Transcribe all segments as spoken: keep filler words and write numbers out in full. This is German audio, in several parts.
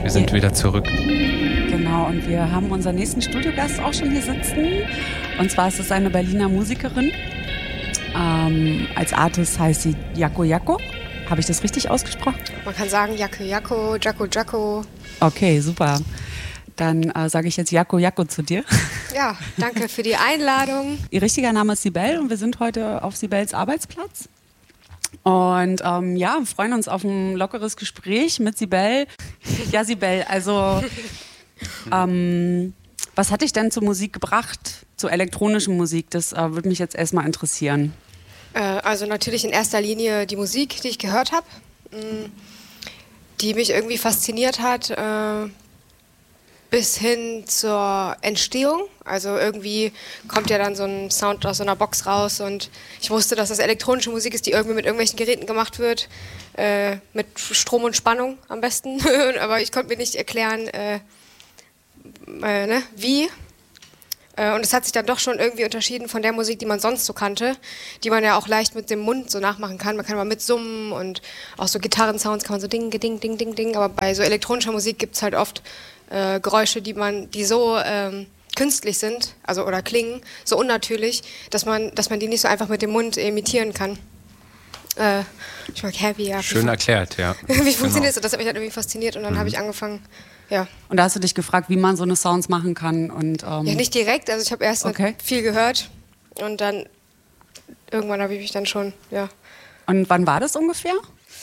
Wir sind ja. wieder zurück. Genau, und wir haben unseren nächsten Studiogast auch schon hier sitzen. Und zwar ist es eine Berliner Musikerin. Ähm, als Artist heißt sie Jaco Jaco. Habe ich das richtig ausgesprochen? Man kann sagen Jaco Jaco, Jaco Jaco. Okay, super. Dann äh, sage ich jetzt Jaco Jaco zu dir. Ja, danke für die Einladung. Ihr richtiger Name ist Sibel und wir sind heute auf Sibels Arbeitsplatz. Und ähm, ja, freuen uns auf ein lockeres Gespräch mit Sibel. Ja, Sibel, also ähm, was hat dich denn zur Musik gebracht, zur elektronischen Musik? Das äh, würde mich jetzt erstmal interessieren. Äh, also natürlich in erster Linie die Musik, die ich gehört habe, die mich irgendwie fasziniert hat, äh, bis hin zur Entstehung. Also irgendwie kommt ja dann so ein Sound aus so einer Box raus und ich wusste, dass das elektronische Musik ist, die irgendwie mit irgendwelchen Geräten gemacht wird, äh, mit Strom und Spannung am besten. Aber ich konnte mir nicht erklären, äh, äh, ne, wie. Äh, und es hat sich dann doch schon irgendwie unterschieden von der Musik, die man sonst so kannte, die man ja auch leicht mit dem Mund so nachmachen kann. Man kann mal mitsummen und auch so Gitarrensounds kann man so ding, ding, ding, ding, ding. Aber bei so elektronischer Musik gibt es halt oft Äh, Geräusche, die man, die so ähm, künstlich sind, also oder klingen, so unnatürlich, dass man, dass man die nicht so einfach mit dem Mund imitieren kann. Äh, ich mag Heavy, ja. Schön erklärt, ja. Wie funktioniert genau. das? Das hat mich halt irgendwie fasziniert und dann mhm. habe ich angefangen, ja. Und da hast du dich gefragt, wie man so eine Sounds machen kann und ähm ja, nicht direkt, also ich habe erst okay. viel gehört und dann irgendwann habe ich mich dann schon, ja. Und wann war das ungefähr?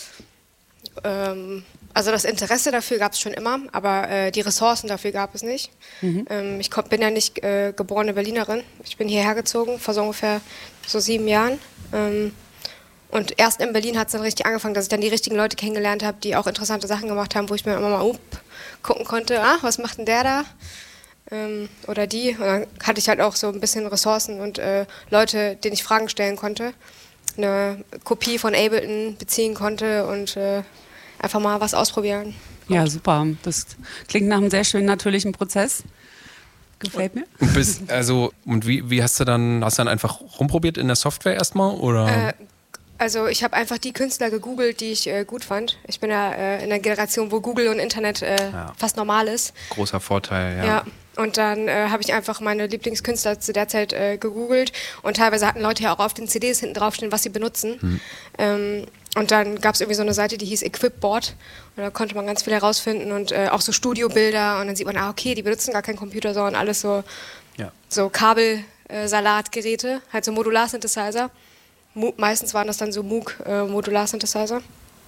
Ähm, Also das Interesse dafür gab es schon immer, aber äh, die Ressourcen dafür gab es nicht. Mhm. Ähm, ich komm, bin ja nicht äh, geborene Berlinerin. Ich bin hierher gezogen vor so ungefähr so sieben Jahren. Ähm, und erst in Berlin hat es dann richtig angefangen, dass ich dann die richtigen Leute kennengelernt habe, die auch interessante Sachen gemacht haben, wo ich mir immer mal up gucken konnte, ah, was macht denn der da? Ähm, oder die. Und dann hatte ich halt auch so ein bisschen Ressourcen und äh, Leute, denen ich Fragen stellen konnte. Eine Kopie von Ableton beziehen konnte und äh, einfach mal was ausprobieren. Ja, super. Das klingt nach einem sehr schönen natürlichen Prozess. Gefällt mir. Und bis, also, und wie, wie hast du dann, hast du dann einfach rumprobiert in der Software erstmal? Oder? Äh, also ich habe einfach die Künstler gegoogelt, die ich äh, gut fand. Ich bin ja äh, in der Generation, wo Google und Internet äh, ja. fast normal ist. Großer Vorteil, ja. Ja. Und dann äh, habe ich einfach meine Lieblingskünstler zu der Zeit äh, gegoogelt und teilweise hatten Leute ja auch auf den C Ds hinten draufstehen, was sie benutzen. Hm. Ähm, und dann gab es irgendwie so eine Seite, die hieß Equipboard und da konnte man ganz viel herausfinden und äh, auch so Studiobilder und dann sieht man, ah okay, die benutzen gar keinen Computer, sondern alles so, ja. so Kabelsalatgeräte, äh, halt so Modular-Synthesizer. Mo- meistens waren das dann so Moog-Modular-Synthesizer.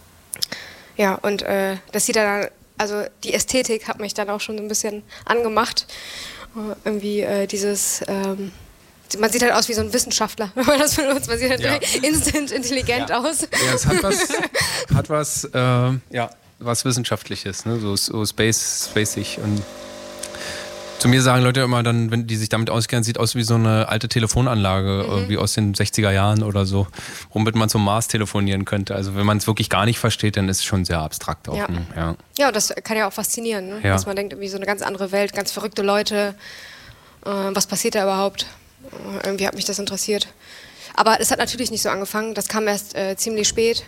Äh, ja, und äh, das sieht dann, also die Ästhetik hat mich dann auch schon so ein bisschen angemacht. Uh, irgendwie äh, dieses, ähm, man sieht halt aus wie so ein Wissenschaftler, wenn man das benutzt. Man sieht halt ja. instant intelligent ja. aus. Ja, es hat was, hat was, äh, ja, was Wissenschaftliches, ne? so, so space, spacig. Und zu mir sagen Leute immer dann, wenn die sich damit auskennen, sieht aus wie so eine alte Telefonanlage, mhm. irgendwie aus den sechziger Jahren oder so, womit man zum Mars telefonieren könnte. Also wenn man es wirklich gar nicht versteht, dann ist es schon sehr abstrakt auch. Ja, ne? ja. ja und das kann ja auch faszinieren, ne? ja. dass man denkt, irgendwie so eine ganz andere Welt, ganz verrückte Leute, äh, was passiert da überhaupt? Äh, irgendwie hat mich das interessiert. Aber es hat natürlich nicht so angefangen, das kam erst äh, ziemlich spät.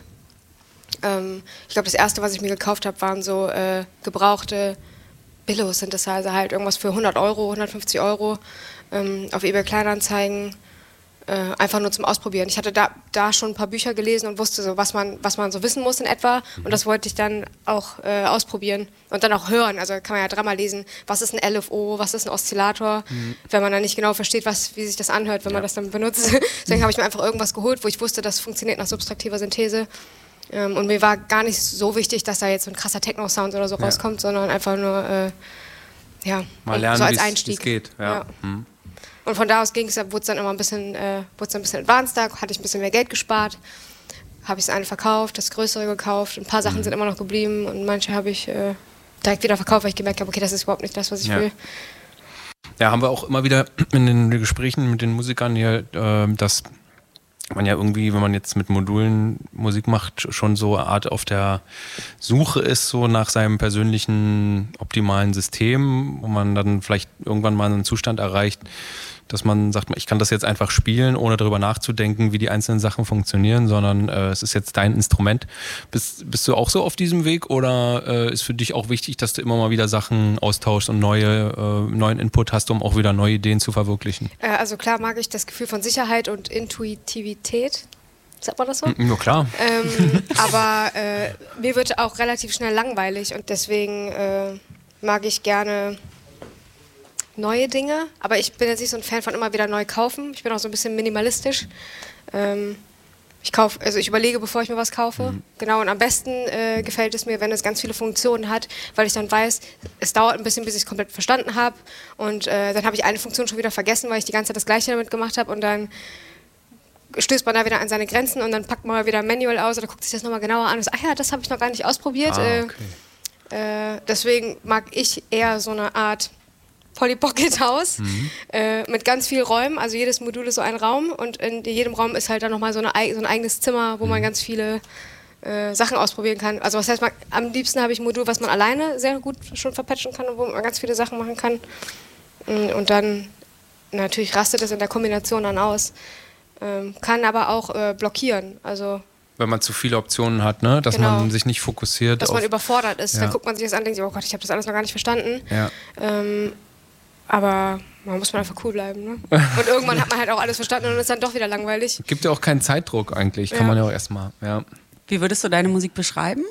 Ähm, ich glaube, das erste, was ich mir gekauft habe, waren so äh, gebrauchte Billo-Synthesizer, halt irgendwas für hundert Euro, hundertfünfzig Euro ähm, auf eBay Kleinanzeigen, äh, einfach nur zum Ausprobieren. Ich hatte da, da schon ein paar Bücher gelesen und wusste so, was man, was man so wissen muss in etwa und das wollte ich dann auch äh, ausprobieren und dann auch hören, also kann man ja dreimal lesen, was ist ein L F O, was ist ein Oszillator, mhm. wenn man dann nicht genau versteht, was, wie sich das anhört, wenn ja. man das dann benutzt. Deswegen habe ich mir einfach irgendwas geholt, wo ich wusste, das funktioniert nach subtraktiver Synthese. Ähm, und mir war gar nicht so wichtig, dass da jetzt so ein krasser Techno-Sound oder so ja. rauskommt, sondern einfach nur, äh, ja, mal lernen, so als Einstieg. Wie es geht. Ja. Ja. Hm. Und von da aus ging es, wurde es dann immer ein bisschen, äh, wurde es dann ein bisschen advanceder, hatte ich ein bisschen mehr Geld gespart, habe ich das eine verkauft, das größere gekauft, ein paar Sachen mhm. sind immer noch geblieben und manche habe ich äh, direkt wieder verkauft, weil ich gemerkt habe, okay, das ist überhaupt nicht das, was ich ja. will. Ja, haben wir auch immer wieder in den Gesprächen mit den Musikern hier, äh, dass man ja irgendwie, wenn man jetzt mit Modulen Musik macht, schon so eine Art auf der Suche ist, so nach seinem persönlichen optimalen System, wo man dann vielleicht irgendwann mal einen Zustand erreicht, dass man sagt, ich kann das jetzt einfach spielen, ohne darüber nachzudenken, wie die einzelnen Sachen funktionieren, sondern äh, es ist jetzt dein Instrument. Bist, bist du auch so auf diesem Weg oder äh, ist für dich auch wichtig, dass du immer mal wieder Sachen austauschst und neue, äh, neuen Input hast, um auch wieder neue Ideen zu verwirklichen? Äh, also klar mag ich das Gefühl von Sicherheit und Intuitivität. Sagt man das so? Ja, klar. Ähm, aber äh, mir wird auch relativ schnell langweilig und deswegen äh, mag ich gerne neue Dinge. Aber ich bin jetzt nicht so ein Fan von immer wieder neu kaufen. Ich bin auch so ein bisschen minimalistisch. Ähm, ich kaufe, also ich überlege, bevor ich mir was kaufe. Mhm. Genau, und am besten äh, gefällt es mir, wenn es ganz viele Funktionen hat, weil ich dann weiß, es dauert ein bisschen, bis ich es komplett verstanden habe. Und äh, dann habe ich eine Funktion schon wieder vergessen, weil ich die ganze Zeit das Gleiche damit gemacht habe und dann stößt man da wieder an seine Grenzen und dann packt man mal wieder ein Manual aus oder guckt sich das nochmal genauer an und sagt, ach ja, das habe ich noch gar nicht ausprobiert. Ah, okay. äh, äh, deswegen mag ich eher so eine Art Polly Pocket Haus mhm. äh, mit ganz vielen Räumen. Also jedes Modul ist so ein Raum und in jedem Raum ist halt dann nochmal so, eine, so ein eigenes Zimmer, wo mhm. man ganz viele äh, Sachen ausprobieren kann. Also was heißt, man, am liebsten habe ich ein Modul, was man alleine sehr gut schon verpatchen kann und wo man ganz viele Sachen machen kann. Und dann natürlich rastet es in der Kombination dann aus. Ähm, kann aber auch äh, blockieren. Also wenn man zu viele Optionen hat, ne? Dass genau. man sich nicht fokussiert. Dass auf man überfordert ist. Ja. Dann guckt man sich das an und denkt, oh Gott, ich habe das alles noch gar nicht verstanden. Ja. Ähm, aber man muss man einfach cool bleiben. Ne? Und irgendwann hat man halt auch alles verstanden und ist dann doch wieder langweilig. Gibt ja auch keinen Zeitdruck eigentlich, kann ja. man ja auch erstmal. Ja. Wie würdest du deine Musik beschreiben?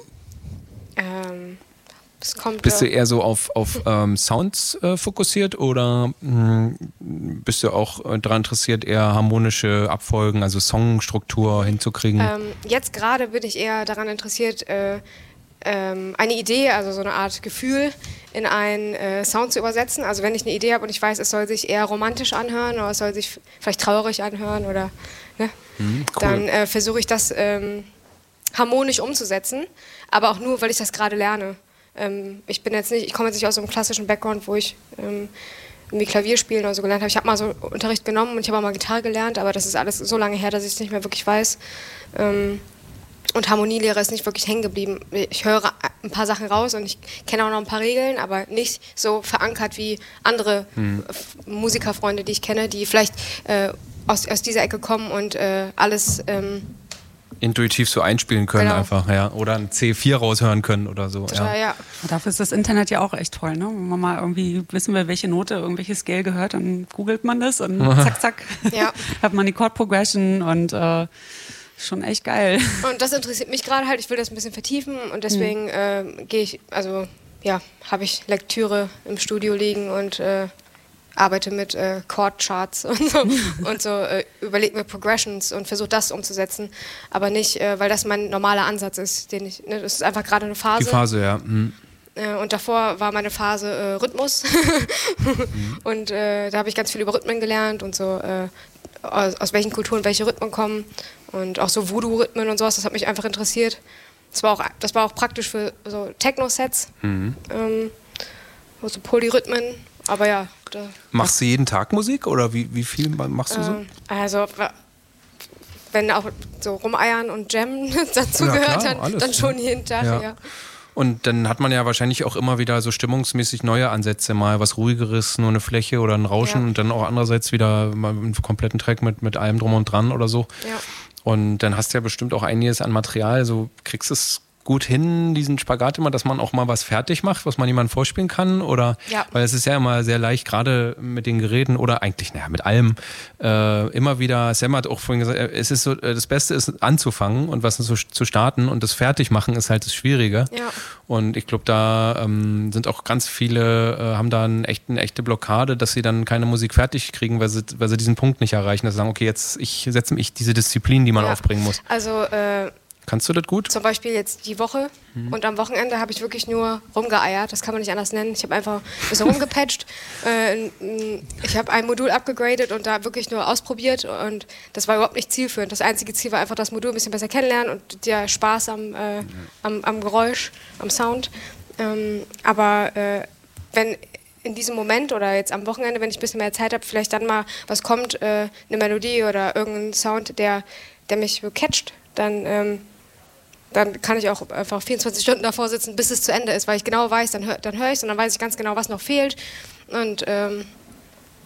Ähm, es kommt, bist äh, du eher so auf, auf ähm, Sounds äh, fokussiert oder mh, bist du auch äh, daran interessiert, eher harmonische Abfolgen, also Songstruktur hinzukriegen? Ähm, jetzt gerade bin ich eher daran interessiert, äh, ähm, eine Idee, also so eine Art Gefühl in einen äh, Sound zu übersetzen. Also wenn ich eine Idee habe und ich weiß, es soll sich eher romantisch anhören oder es soll sich vielleicht traurig anhören oder ne, hm, cool. dann äh, versuche ich das ähm, harmonisch umzusetzen, aber auch nur, weil ich das gerade lerne. Ähm, ich bin jetzt nicht, ich komme jetzt nicht aus so einem klassischen Background, wo ich ähm, irgendwie Klavier spielen oder so gelernt habe. Ich habe mal so Unterricht genommen und ich habe auch mal Gitarre gelernt, aber das ist alles so lange her, dass ich es nicht mehr wirklich weiß. Ähm, und Harmonielehre ist nicht wirklich hängen geblieben. Ich höre ein paar Sachen raus und ich kenne auch noch ein paar Regeln, aber nicht so verankert wie andere hm. Musikerfreunde, die ich kenne, die vielleicht äh, aus, aus dieser Ecke kommen und äh, alles ähm, intuitiv so einspielen können genau. einfach, ja. Oder ein C vier raushören können oder so. Total, ja. ja. Dafür ist das Internet ja auch echt toll, ne? Wenn man mal irgendwie wissen will, welche Note irgendwelches Scale gehört, dann googelt man das und zack, zack, ja. hat man die Chord Progression und äh, schon echt geil. Und das interessiert mich gerade halt, ich will das ein bisschen vertiefen und deswegen mhm. äh, gehe ich, also ja, habe ich Lektüre im Studio liegen und äh, arbeite mit äh, Chord-Charts und so, und so äh, überlege mir Progressions und versuche das umzusetzen, aber nicht, äh, weil das mein normaler Ansatz ist, den ich, ne, das ist einfach gerade eine Phase. Die Phase, ja. Mhm. Äh, und davor war meine Phase äh, Rhythmus mhm. und äh, da habe ich ganz viel über Rhythmen gelernt und so, äh, aus, aus welchen Kulturen welche Rhythmen kommen und auch so Voodoo-Rhythmen und sowas, das hat mich einfach interessiert. Das war auch, das war auch praktisch für so Techno-Sets, mhm. ähm, so Polyrhythmen, aber ja. Da machst du jeden Tag Musik oder wie, wie viel machst du so? Ähm, also, wenn auch so rumeiern und Jammen dazu ja, gehört, klar, dann, alles, dann schon ja. jeden Tag, ja. ja. Und dann hat man ja wahrscheinlich auch immer wieder so stimmungsmäßig neue Ansätze, mal was Ruhigeres, nur eine Fläche oder ein Rauschen ja. und dann auch andererseits wieder mal einen kompletten Track mit, mit allem drum und dran oder so. Ja. Und dann hast du ja bestimmt auch einiges an Material, so kriegst du es gut hin, diesen Spagat immer, dass man auch mal was fertig macht, was man jemandem vorspielen kann? Oder, ja. weil es ist ja immer sehr leicht, gerade mit den Geräten oder eigentlich, naja, mit allem, äh, immer wieder, Sam hat auch vorhin gesagt, es ist so, das Beste ist anzufangen und was so zu starten und das Fertigmachen ist halt das Schwierige. Ja. Und ich glaube, da ähm, sind auch ganz viele, äh, haben da einen echten, eine echte Blockade, dass sie dann keine Musik fertig kriegen, weil sie, weil sie diesen Punkt nicht erreichen, dass sie sagen, okay, jetzt ich setze mich diese Disziplin, die man ja. aufbringen muss. Also, äh, kannst du das gut? Zum Beispiel jetzt die Woche mhm. und am Wochenende habe ich wirklich nur rumgeeiert, das kann man nicht anders nennen. Ich habe einfach ein bisschen rumgepatcht. Äh, ich habe ein Modul abgegradet und da wirklich nur ausprobiert und das war überhaupt nicht zielführend. Das einzige Ziel war einfach das Modul ein bisschen besser kennenlernen und der Spaß am, äh, am, am Geräusch, am Sound. Ähm, aber äh, wenn in diesem Moment oder jetzt am Wochenende, wenn ich ein bisschen mehr Zeit habe, vielleicht dann mal was kommt, äh, eine Melodie oder irgendein Sound, der, der mich catcht, dann ähm, dann kann ich auch einfach vierundzwanzig Stunden davor sitzen, bis es zu Ende ist, weil ich genau weiß, dann, hör, dann höre ich es und dann weiß ich ganz genau, was noch fehlt. Und ähm,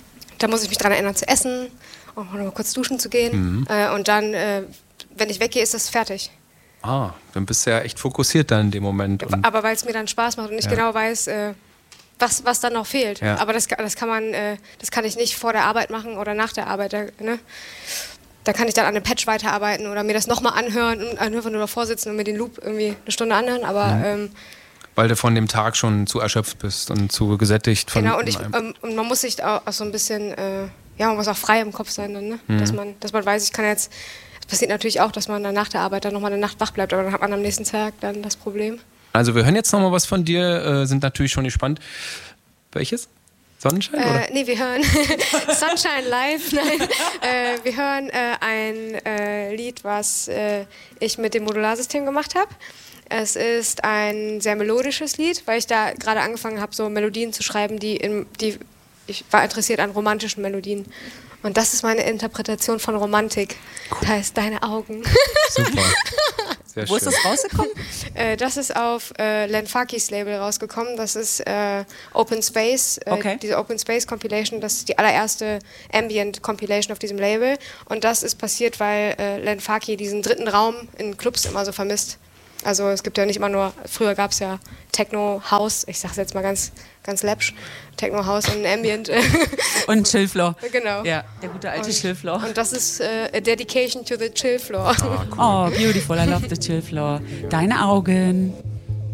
da muss ich mich dran erinnern zu essen, auch noch mal kurz duschen zu gehen. Mhm. Äh, und dann, äh, wenn ich weggehe, ist das fertig. Ah, dann bist du ja echt fokussiert dann in dem Moment. Und aber weil es mir dann Spaß macht und ich ja. genau weiß, äh, was, was dann noch fehlt. Ja. Aber das, das kann man, äh, das kann ich nicht vor der Arbeit machen oder nach der Arbeit. Da, ne? da kann ich dann an einem Patch weiterarbeiten oder mir das nochmal anhören und einfach nur davor sitzen und mir den Loop irgendwie eine Stunde anhören. Aber mhm. ähm, weil du von dem Tag schon zu erschöpft bist und zu gesättigt. Von genau, und, ich, ähm, und man muss sich auch so ein bisschen, äh, ja, man muss auch frei im Kopf sein dann, ne? Mhm. dass, man, dass man weiß, ich kann jetzt. Es passiert natürlich auch, dass man dann nach der Arbeit dann nochmal eine Nacht wach bleibt, aber dann hat man am nächsten Tag dann das Problem. Also wir hören jetzt nochmal was von dir, äh, sind natürlich schon gespannt. Welches? Sonnenschein? Äh, oder? Nee, wir hören Sunshine Live. Nein, äh, wir hören äh, ein äh, Lied, was äh, ich mit dem Modularsystem gemacht habe. Es ist ein sehr melodisches Lied, weil ich da gerade angefangen habe, so Melodien zu schreiben, die, in, die ich war interessiert an romantischen Melodien. Und das ist meine Interpretation von Romantik. Cool. Das heißt, deine Augen. Super. Sehr Wo schön. ist das rausgekommen? Äh, das ist auf äh, Len Fakis Label rausgekommen. Das ist äh, Open Space, äh, okay. diese Open Space Compilation. Das ist die allererste Ambient Compilation auf diesem Label. Und das ist passiert, weil äh, Len Faki diesen dritten Raum in Clubs immer so vermisst. Also es gibt ja nicht immer nur, früher gab es ja Techno, House, ich sag's jetzt mal ganz, ganz läppsch, Techno, House und Ambient. Und Chillfloor. Genau. Ja, der gute alte und, Chillfloor. Und das ist äh, a dedication to the Chillfloor. Ah, cool. Oh, beautiful, I love the Chillfloor. Deine Augen.